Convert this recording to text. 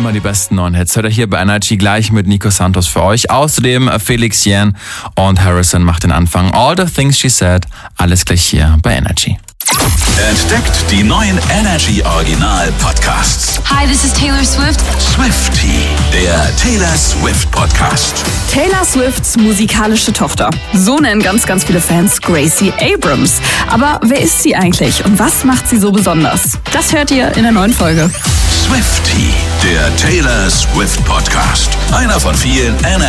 immer die besten neuen Hits. Hört ihr hier bei Energy gleich mit Nico Santos für euch. Außerdem Felix Jähn und Harrison macht den Anfang. All the Things She Said. Alles gleich hier bei Energy. Entdeckt die neuen Energy Original Podcasts. Hi, this is Taylor Swift. Swiftie, der Taylor Swift Podcast. Taylor Swifts musikalische Tochter. So nennen ganz, ganz viele Fans Gracie Abrams. Aber wer ist sie eigentlich und was macht sie so besonders? Das hört ihr in der neuen Folge. Swiftie, der Taylor Swift Podcast. Einer von vielen